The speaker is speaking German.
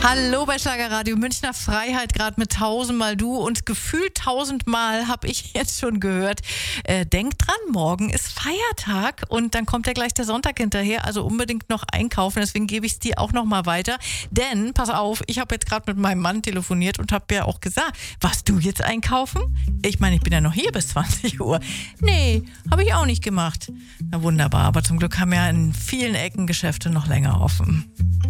Hallo bei Schlagerradio Münchner Freiheit, gerade mit 1000-mal du und gefühlt 1000-mal habe ich jetzt schon gehört. Denk dran, morgen ist Feiertag und dann kommt ja gleich der Sonntag hinterher, also unbedingt noch einkaufen, deswegen gebe ich es dir auch noch mal weiter. Denn, pass auf, ich habe jetzt gerade mit meinem Mann telefoniert und habe ja auch gesagt, warst du jetzt einkaufen? Ich meine, ich bin ja noch hier bis 20 Uhr. Nee, habe ich auch nicht gemacht. Na wunderbar, aber zum Glück haben ja in vielen Ecken Geschäfte noch länger offen.